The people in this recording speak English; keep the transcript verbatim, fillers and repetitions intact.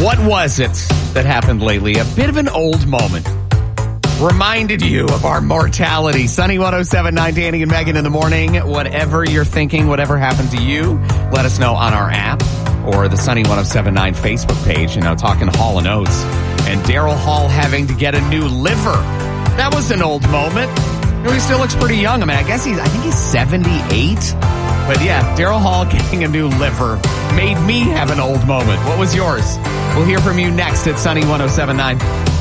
What was it that happened lately? A bit of an old moment. Reminded you of our mortality. Sunny one oh seven point nine, Danny and Megan in the morning. Whatever you're thinking, whatever happened to you, let us know on our app or the Sunny one oh seven point nine Facebook page. You know, talking Hall and Oates. And Daryl Hall having to get a new liver. That was an old moment. You know, he still looks pretty young. I mean, I guess he's, I think he's seventy-eight. But yeah, Daryl Hall getting a new liver made me have an old moment. What was yours? We'll hear from you next at Sunny one oh seven point nine.